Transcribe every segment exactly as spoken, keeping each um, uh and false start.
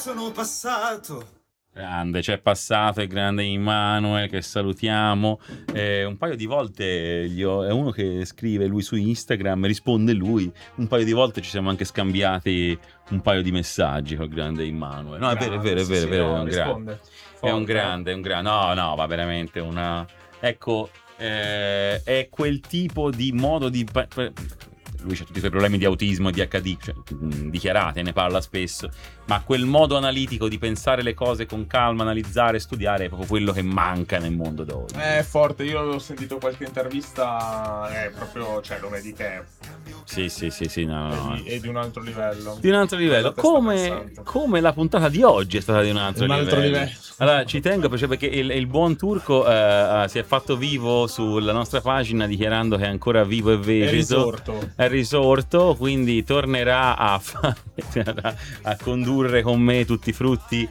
Sono passato. Grande, c'è passato il grande Immanuel che salutiamo. Eh, un paio di volte gli ho, è uno che scrive lui su Instagram, risponde lui. Un paio di volte ci siamo anche scambiati un paio di messaggi col grande Immanuel. No, è vero, è vero, è vero, è vero, è un grande. È un grande, è un grande. No, no, va veramente una. Ecco, eh, è quel tipo di modo di. Lui c'ha tutti i suoi problemi di autismo e di acca di, cioè, dichiarati, ne parla spesso, ma quel modo analitico di pensare le cose con calma, analizzare, studiare è proprio quello che manca nel mondo d'oggi. È forte, io ho sentito qualche intervista, è proprio, cioè lo vedi che sì sì sì sì no, no, è, di, è di un altro livello. Di un altro livello, come, come la puntata di oggi è stata di un altro, un altro livello. livello. Allora ci tengo perché il, il buon Turco eh, si è fatto vivo sulla nostra pagina dichiarando che è ancora vivo e vegeto. È risorto. È risorto, quindi tornerà a, fare, a condurre con me tutti i frutti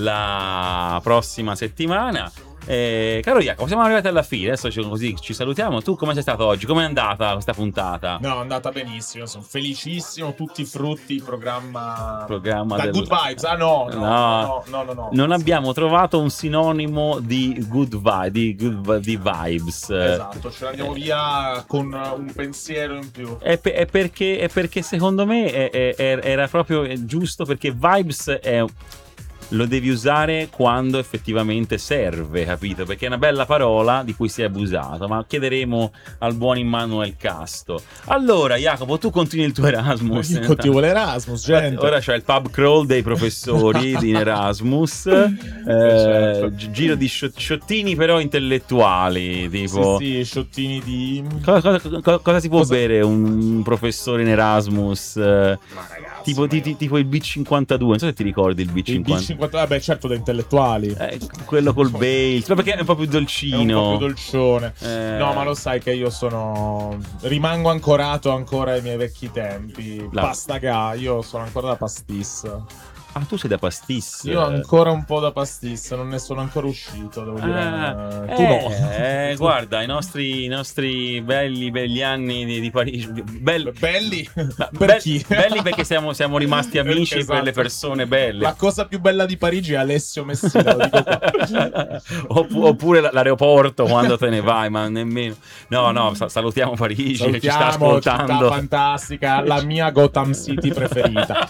la prossima settimana. Eh, caro Jacopo, siamo arrivati alla fine. Adesso così ci salutiamo. Tu come sei stato oggi? Come è andata questa puntata? No, è andata benissimo. Sono felicissimo. Tutti i frutti. Il programma. programma da del... Good Vibes. Ah, no, no, no, no, no, no non no. abbiamo trovato un sinonimo di good vibe, di, good, di vibes. Esatto, ce l'andiamo via con un pensiero in più. È, pe- è, perché, è perché secondo me è, è, era proprio giusto, perché vibes è. Lo devi usare quando effettivamente serve, capito? Perché è una bella parola di cui si è abusato, ma chiederemo al buon Immanuel Casto. Allora, Jacopo, tu continui il tuo Erasmus. Io continuo l'Erasmus, gente. Ora c'è il pub crawl dei professori di Erasmus. Eh, certo. Giro di sciottini però intellettuali, tipo... Sì, sì, sciottini di... Cosa, cosa, cosa si può cosa... bere un professore in Erasmus? Ma ragazzi, tipo, ma... ti, tipo il B cinquantadue, non so se ti ricordi il B cinquantadue. Il B cinquantadue, vabbè, certo, da intellettuali. Eh, quello col Bales, ma perché è un po' più dolcino. È un po' più dolcione. Eh... No, ma lo sai che io sono... rimango ancorato ancora ai miei vecchi tempi. La... Pastaga, io sono ancora da pastis. Ah, tu sei da pastis. Io ancora un po' da pastis, non ne sono ancora uscito, devo dire. Ah, tu eh, no. Eh, guarda, i nostri, i nostri belli, belli anni di, di Parigi. Bell... Belli? Ma, per be- chi? Belli perché siamo, siamo rimasti amici esatto. per le persone belle. La cosa più bella di Parigi è Alessio Messina, lo dico qua. Opp- oppure l'aeroporto quando te ne vai, ma nemmeno. No, no, salutiamo Parigi, salutiamo, che ci sta ascoltando. Città fantastica, la mia Gotham City preferita.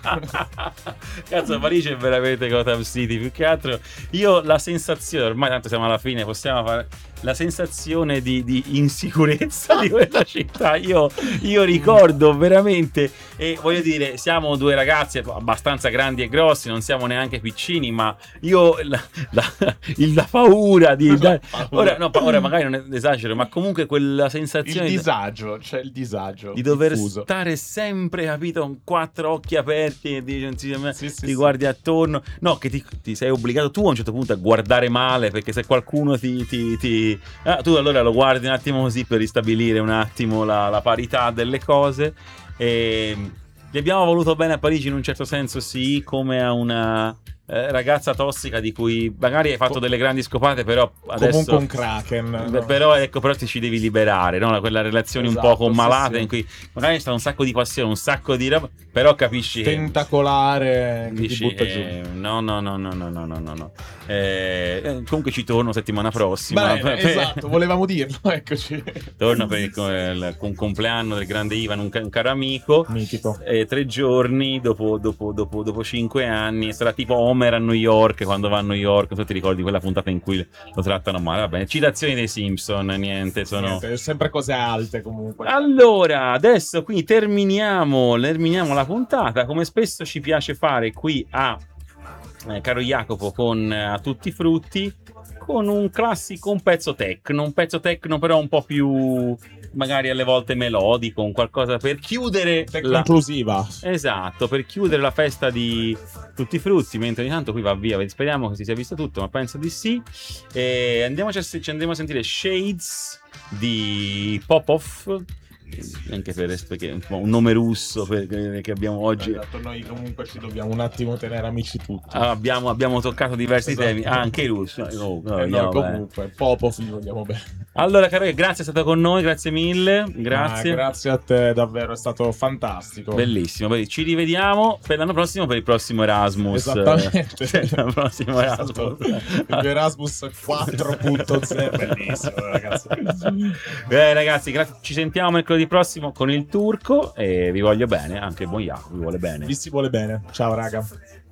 Cazzo, Parigi è veramente Gotham City. Più che altro io la sensazione, ormai tanto siamo alla fine, possiamo fare la sensazione di, di insicurezza di quella città. Io, io ricordo veramente, e voglio dire, siamo due ragazzi abbastanza grandi e grossi, non siamo neanche piccini, ma io la, la, la paura di da, ora, no, ora magari non esagero, ma comunque quella sensazione, il disagio, c'è cioè il disagio di dover diffuso. Stare sempre, capito, con quattro occhi aperti e di, sì, sì, sì, ti sì. guardi attorno, no, che ti, ti sei obbligato tu a un certo punto a guardare male, perché se qualcuno ti, ti, ti ah, tu allora lo guardi un attimo così per ristabilire un attimo la, la parità delle cose. E gli abbiamo voluto bene a Parigi in un certo senso, sì, come a una eh, ragazza tossica di cui magari hai fatto Co- delle grandi scopate, però adesso comunque un kraken, no? Però ecco, però ti ci devi liberare, no? Quella relazione esatto, un po' malata, sì, sì. In cui magari sta un sacco di passione, un sacco di roba, però capisci tentacolare che dici, ti butta eh, giù. no no no no no no no no eh, comunque ci torno settimana prossima. Bene, per, esatto, volevamo dirlo, eccoci. Torno per il, il, il compleanno del grande Ivan, un, un caro amico, mitico. Eh, tre giorni dopo, dopo, dopo, dopo cinque anni, sarà tipo Homer a New York, quando va a New York, tu ti ricordi quella puntata in cui lo trattano male, va bene, citazioni dei Simpson, niente, sono niente, sempre cose alte comunque. Allora, adesso qui terminiamo, terminiamo la puntata, come spesso ci piace fare qui a eh, caro Jacopo con eh, a tutti i frutti, con un classico, un pezzo techno, un pezzo techno però un po' più magari alle volte melodico, un qualcosa per chiudere la inclusiva. Esatto, per chiudere la festa di tutti i frutti, mentre ogni tanto qui va via, speriamo che si sia visto tutto, ma penso di sì. E andiamoci a, ci andiamo a sentire Shades di Popov, anche per perché un nome russo per, che abbiamo oggi. Esatto, noi comunque ci dobbiamo un attimo tenere amici tutti. Ah, abbiamo, abbiamo toccato diversi esatto. temi, ah, anche i russi. Oh, no, eh, no, noi comunque Popov li vogliamo bene. Allora, caro, grazie, è stato con noi, grazie mille. Grazie. Ah, grazie a te, davvero, è stato fantastico. Bellissimo. Poi ci rivediamo per l'anno prossimo per il prossimo Erasmus. Esattamente. L'anno prossimo Erasmus. Il mio Erasmus quattro punto zero. Bellissimo, ragazzi. Beh, ragazzi, gra- ci sentiamo mercoledì prossimo con il turco e vi voglio bene, anche Boia vi vuole bene. Vi si vuole bene. Ciao, raga.